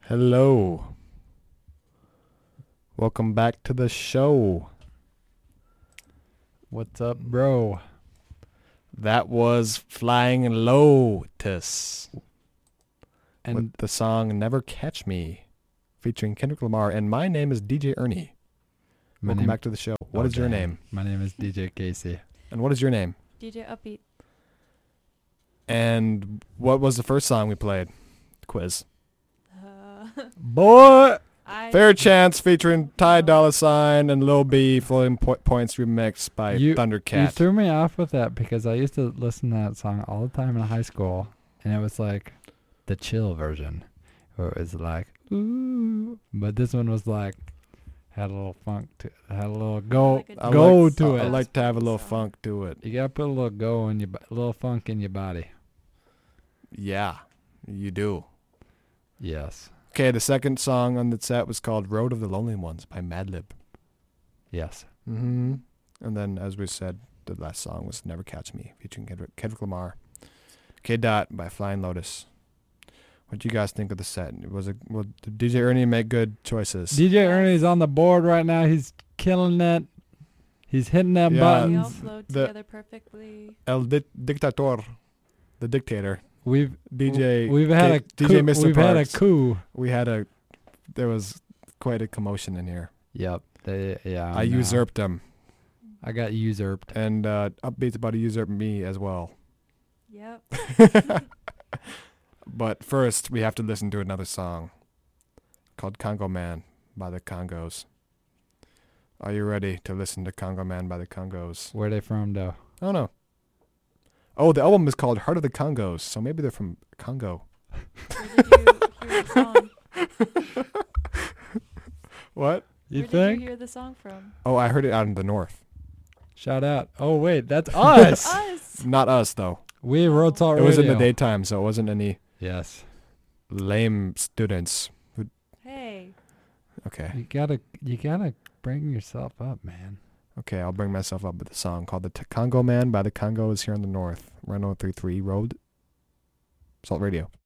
Hello. Welcome back to the show. What's up, bro? That was Flying Lotus And with the song Never Catch Me featuring Kendrick Lamar. And my name is DJ Ernie. Welcome back to the show. What is your name? My name is DJ Casey. And what is your name? DJ Upbeat. And what was the first song we played? Quiz. Boy! Fair Chance featuring Ty Dolla $ign and Lil B, Floating Points remixed by You Thundercat. threw me off with that because I used to listen to that song all the time in high school, and it was like the chill version, where it was like, ooh. But this one was like, had a little funk to had a little go I to I it. like to have a little funk to it. You gotta put a little go in your, a little funk in your body. Yeah, you do. Yes. Okay, the second song on the set was called Road of the Lonely Ones by Madlib. Yes. Mm-hmm. And then, as we said, the last song was Never Catch Me, featuring Kendrick Lamar. K-Dot by Flying Lotus. What do you guys think of the set? Did DJ Ernie make good choices? DJ Ernie's on the board right now. He's killing it. He's hitting them Yeah. We all buttons. flowed The- together perfectly. El Dictator, the dictator. We've DJ. had a DJ coup. Mr. We've had a Parks. coup. There was quite a commotion in here. Yep. I usurped him, I got usurped. and Upbeat's about to usurp me as well. Yep. But first, we have to listen to another song called Congo Man by the Congos. Are you ready to listen to Congo Man by the Congos? Where they from, though? I don't know. Oh, the album is called Heart of the Congos, so maybe they're from Congo. Where did you hear the song? What? You Where think? did you hear the song from? Oh, I heard it out in the north. Shout out. Oh, wait. That's us. Us. Not us, though. We Road Talk It Radio. was in the daytime, so it wasn't any Yes. lame students. Hey. Okay. You gotta bring yourself up, man. Okay, I'll bring myself up with a song called The Congo Man by the Congos here in the north. 1033 Road. Salt Radio.